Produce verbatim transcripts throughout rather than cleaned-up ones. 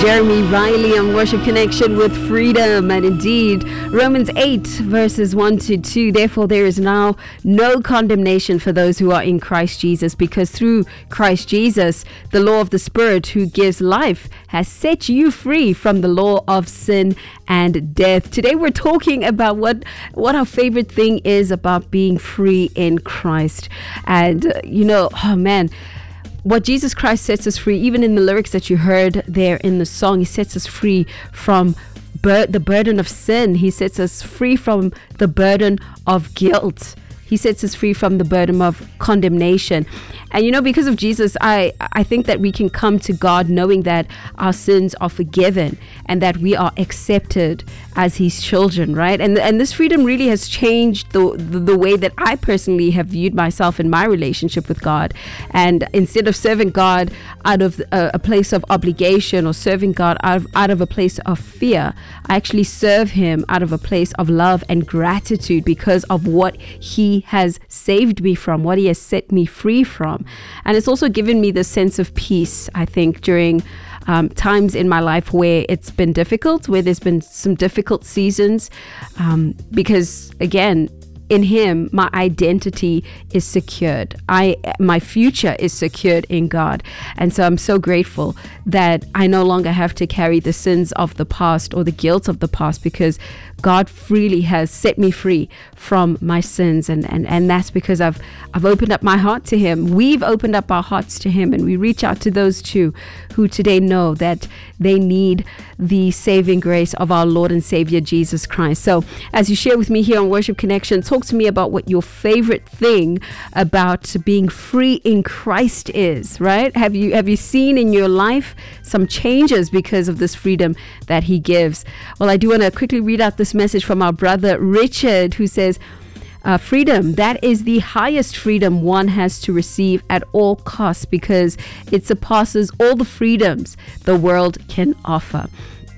Jeremy Riley on Worship Connection with Freedom. And indeed, Romans eight verses one to two. Therefore, there is now no condemnation for those who are in Christ Jesus, because through Christ Jesus, the law of the Spirit who gives life has set you free from the law of sin and death. Today, we're talking about what, what our favorite thing is about being free in Christ. And, uh, you know, oh man, what Jesus Christ sets us free, even in the lyrics that you heard there in the song, he sets us free from bur- the burden of sin. He sets us free from the burden of guilt. He sets us free from the burden of condemnation. And you know, because of Jesus, I, I think that we can come to God knowing that our sins are forgiven and that we are accepted as his children, right? And and this freedom really has changed the, the, the way that I personally have viewed myself in my relationship with God. And instead of serving God out of a, a place of obligation or serving God out of, out of a place of fear, I actually serve him out of a place of love and gratitude because of what he has saved me from, what he has set me free from. And it's also given me this sense of peace, I think, during um, times in my life where it's been difficult, where there's been some difficult seasons, um, because again, in him, my identity is secured. I, my future is secured in God. And so I'm so grateful that I no longer have to carry the sins of the past or the guilt of the past, because God freely has set me free from my sins. And, and, and that's because I've, I've opened up my heart to him. We've opened up our hearts to him, and we reach out to those too who today know that they need the saving grace of our Lord and Savior, Jesus Christ. So as you share with me here on Worship Connection, talk to me about what your favorite thing about being free in Christ is, right? Have you, have you seen in your life some changes because of this freedom that he gives? Well, I do want to quickly read out this message from our brother Richard, who says, Uh, freedom, that is the highest freedom one has to receive at all costs, because it surpasses all the freedoms the world can offer.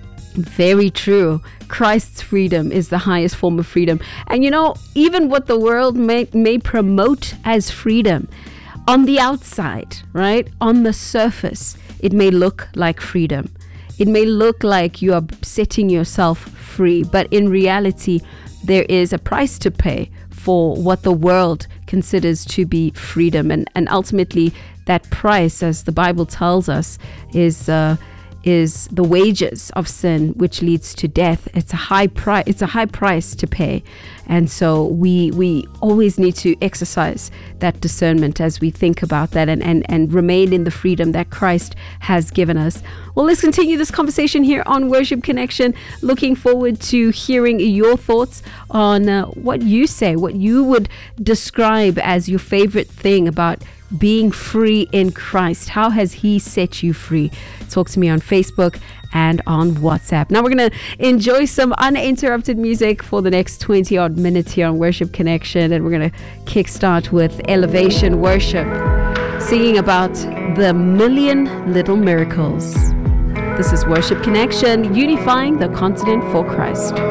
Very true. Christ's freedom is the highest form of freedom. And you know, even what the world may, may promote as freedom, on the outside, right, on the surface, it may look like freedom. It may look like you are setting yourself free, but in reality, there is a price to pay for what the world considers to be freedom. And, and ultimately, that price, as the Bible tells us, is uh, is the wages of sin, which leads to death. It's a high price. It's a high price to pay. And so we we always need to exercise that discernment as we think about that, and, and, and remain in the freedom that Christ has given us. Well, let's continue this conversation here on Worship Connection. Looking forward to hearing your thoughts on uh, what you say, what you would describe as your favorite thing about being free in Christ. How has he set you free? Talk to me on Facebook and on WhatsApp. Now we're going to enjoy some uninterrupted music for the next twenty odd minutes here on Worship Connection. And we're going to kickstart with Elevation Worship, singing about the million little miracles. This is Worship Connection, unifying the continent for Christ.